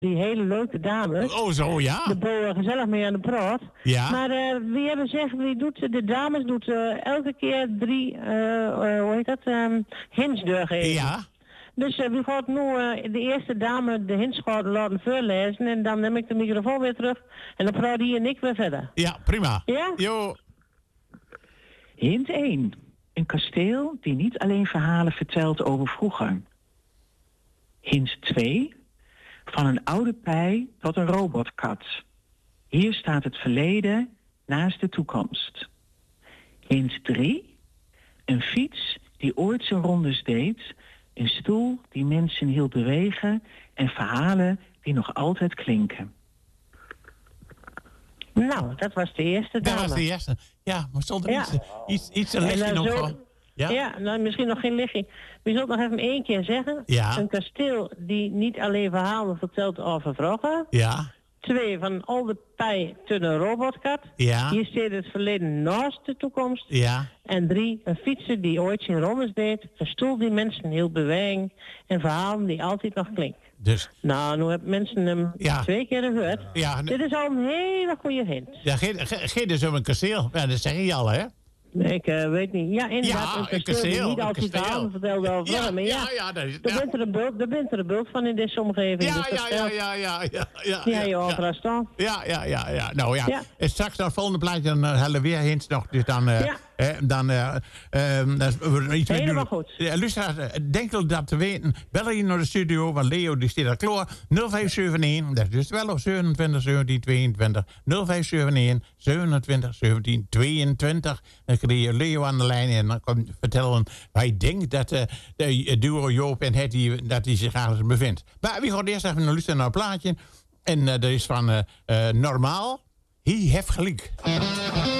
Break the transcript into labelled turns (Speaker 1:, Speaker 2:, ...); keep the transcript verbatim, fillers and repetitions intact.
Speaker 1: die hele leuke dames.
Speaker 2: Oh, zo, ja.
Speaker 1: De boeren gezellig mee aan de praat.
Speaker 2: Ja.
Speaker 1: Maar uh, wie hebben gezegd, wie doet, de dames doet uh, elke keer drie, uh, uh, hoe heet dat, um, hints doorgeven.
Speaker 2: Ja.
Speaker 1: Dus uh, wie gaat nu uh, de eerste dame de hints gaat laten voorlezen en dan neem ik de microfoon weer terug en dan praat die en ik weer verder.
Speaker 2: Ja, prima.
Speaker 1: Ja?
Speaker 2: Jo.
Speaker 3: Hint één. Een kasteel die niet alleen verhalen vertelt over vroeger. Hint twee. Van een oude pij tot een robotkat. Hier staat het verleden naast de toekomst. Hint drie. Een fiets die ooit zijn rondes deed. Een stoel die mensen hield bewegen. En verhalen die nog altijd klinken.
Speaker 1: Nou, dat was de eerste dame.
Speaker 2: Dat was de eerste. Ja, maar stond er
Speaker 1: Ja.
Speaker 2: iets, iets, iets een lichtje
Speaker 1: En, uh,
Speaker 2: nog
Speaker 1: zo-
Speaker 2: van? Ja?
Speaker 1: Ja, nou, misschien nog geen lichtje. We zullen nog even één keer zeggen.
Speaker 2: Ja.
Speaker 1: Een kasteel die niet alleen verhalen vertelt over vroeger.
Speaker 2: Ja.
Speaker 1: Twee, van een oude pij tot een robotkat.
Speaker 2: Ja.
Speaker 1: Hier staat het verleden naast de toekomst.
Speaker 2: Ja.
Speaker 1: En drie, een fietser die ooit zijn rondes deed. Een stoel die mensen heel bewegen. En verhalen die altijd nog klinken.
Speaker 2: Dus,
Speaker 1: Nou, nu hebben mensen hem
Speaker 2: Ja.
Speaker 1: twee keer gehoord.
Speaker 2: ja,
Speaker 1: Dit is al een hele goede hint.
Speaker 2: ja geen, geen, geen dus om een kasteel. Ja, dat zeg je al, hè?
Speaker 1: Ik uh, weet niet. Ja, inderdaad.
Speaker 2: Ja,
Speaker 1: een kasteel,
Speaker 2: een kasteel,
Speaker 1: die niet
Speaker 2: een
Speaker 1: altijd
Speaker 2: kasteel.
Speaker 1: verhalen vertelde over
Speaker 2: Ja,
Speaker 1: maar ja.
Speaker 2: ja, ja, dat is-
Speaker 1: Daar
Speaker 2: ja.
Speaker 1: bent er een beeld, daar bent er een beeld van in deze omgeving.
Speaker 2: Ja,
Speaker 1: dus dat
Speaker 2: ja, ja,
Speaker 1: geldt.
Speaker 2: ja, ja, ja, ja.
Speaker 1: Die heb je
Speaker 2: ja,
Speaker 1: overal staan.
Speaker 2: Ja, ja, ja, ja. Nou ja.
Speaker 1: Ja.
Speaker 2: En straks naar het volgende plaatje, dan uh, hebben we weer hints nog. Dus dan... Uh,
Speaker 1: Ja.
Speaker 2: eh, dan uh, uh, dan we iets mee
Speaker 1: Helemaal
Speaker 2: doen.
Speaker 1: goed.
Speaker 2: Ja, luisteraars, uh, denk wel dat te weten. Bel hier naar de studio, want Leo die staat al klaar. nul vijf zeven een, dat is dus wel op zevenentwintig zeventien tweeëntwintig. nul vijf zeven een, zevenentwintig zeventien tweeëntwintig. Dan krijg je Leo aan de lijn en dan komt vertellen wij denken dat uh, de duo Joop en Hetty dat die zich ergens bevindt. Maar wie gaat eerst even luisteren naar een plaatje. En uh, dat is van uh, uh, Normaal. Hij heeft gelijk.